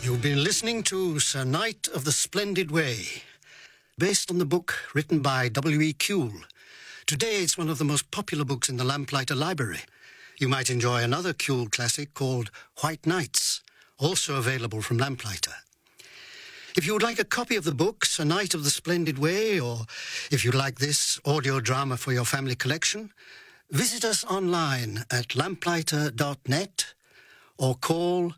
You've been listening to Sir Knight of the Splendid Way, based on the book written by W.E. Kuehl. Today it's one of the most popular books in the Lamplighter Library. You might enjoy another Kuehl classic called White Nights, also available from Lamplighter. If you would like a copy of the book, Sir Knight of the Splendid Way, or if you'd like this audio drama for your family collection, visit us online at lamplighter.net or call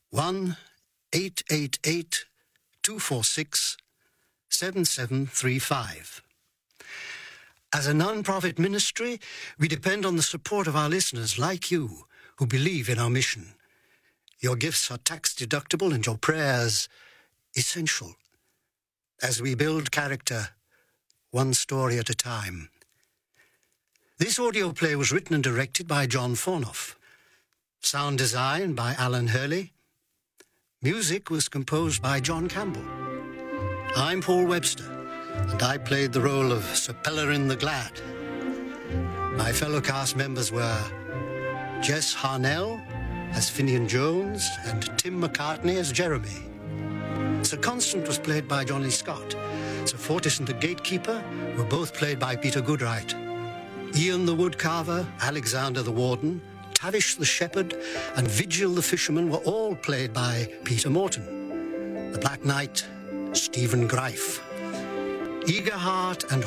1-888-246-7735. As a non-profit ministry, we depend on the support of our listeners like you who believe in our mission. Your gifts are tax-deductible and your prayers essential as we build character one story at a time. This audio play was written and directed by John Fornoff. Sound design by Alan Hurley. Music was composed by John Campbell. I'm Paul Webster, and I played the role of Sir Pelerin the Glad. My fellow cast members were Jess Harnell as Finian Jones and Tim McCartney as Jeremy. Sir Constant was played by Johnny Scott. Sir Fortis and the Gatekeeper were both played by Peter Goodright. Ian the Woodcarver, Alexander the Warden, Tavish the Shepherd, and Vigil the Fisherman were all played by Peter Morton. The Black Knight, Stephen Greif. Eagerheart and